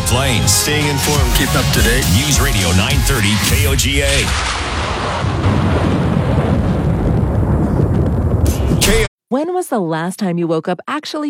Plains. Staying informed. Keep up to date. News Radio 930 KOGA. When was the last time you woke up actually